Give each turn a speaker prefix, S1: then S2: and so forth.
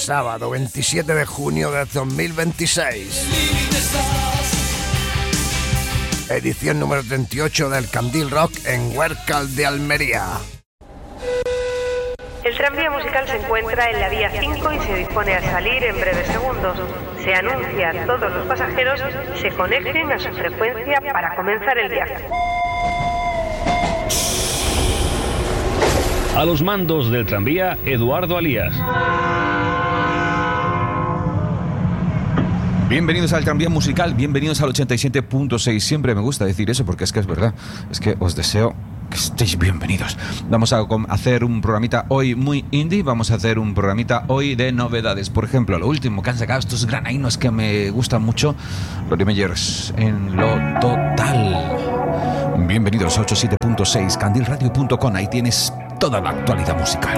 S1: sábado 27 de junio de 2026. Edición número 38 del Candil Rock en Huércal de Almería.
S2: El tranvía musical se encuentra en la vía 5 y se dispone a salir en breves segundos. Se anuncia a todos los pasajeros se conecten a su frecuencia para comenzar el viaje.
S3: A los mandos del tranvía, Eduardo Alías.
S4: Bienvenidos al tranvía musical, bienvenidos al 87.6. Siempre me gusta decir eso porque es que es verdad. Es que os deseo que estéis bienvenidos. Vamos a hacer un programita hoy muy indie. Vamos a hacer un programita hoy de novedades. Por ejemplo, lo último que han sacado estos granainos que me gustan mucho, Lori Meyers en lo total. Bienvenidos a 87.6, candilradio.com. Ahí tienes toda la actualidad musical.